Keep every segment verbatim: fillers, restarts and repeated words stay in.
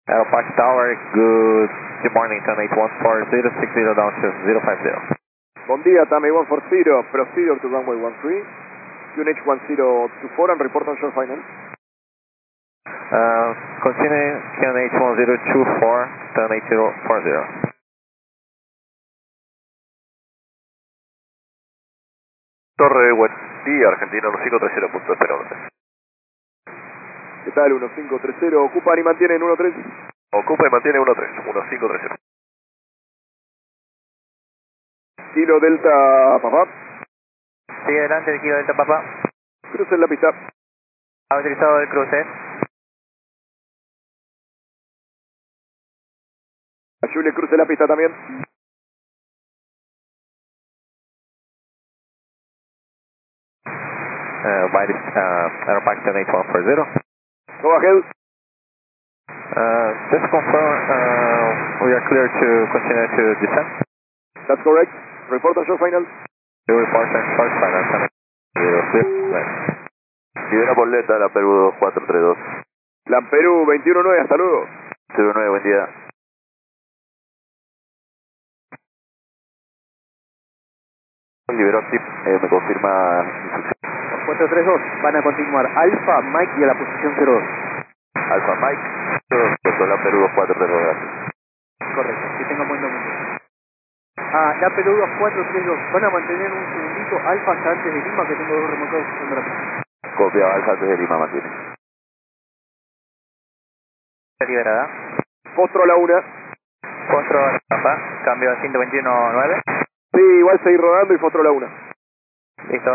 Aeropark Tower, good, good morning, T A M eight one four zero six zero down to zero five zero. Buen día, T A M eight one four zero, procedure to runway one three, Q N H one zero two four and report on shore final. Uh, continue Q N H one zero two four, T A M eight zero four zero. Torre, buen día, Argentina uno cinco tres cero punto cero uno tres. ¿Qué tal? uno cinco tres cero, ocupan y mantienen uno tres. Ocupa y mantiene uno tres, uno cinco tres cero. Kilo Delta Papá, Sigue adelante el Kilo Delta Papa. cruce en la pista. Ha utilizado el cruce. A Julie cruce la pista también. Uh, by this, uh, Aeropark T A M eight one four zero. Go ahead. Uh, just confirm, uh, we are clear to continue to descend. That's correct. Report on shore final. You report and short final, T A M eight zero zero. Libera por letra la Perú dos cuatro tres dos. Lamperú veintiuno nueve, hasta luego. cero nueve, buen día. Liberó tip, eh, me confirma instrucción. cuatro tres dos, van a continuar Alfa, Mike y a la posición cero dos. Alfa Mike, con la Perú dos cuatro tres dos. Correcto, que tenga buen domingo. Ah, la Perú dos cuatro tres dos, van a mantener un segundito Alfa hasta antes de Lima, que tengo dos remolcados usando la pista. Copia Alfa antes de Lima, mantiene. Liberada. Fostro a la una. Control Papa, cambio a ciento veintiuno nueve. Sí, igual seguir rodando y Fostro a la una. Listo.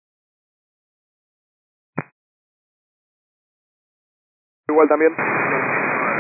Igual también.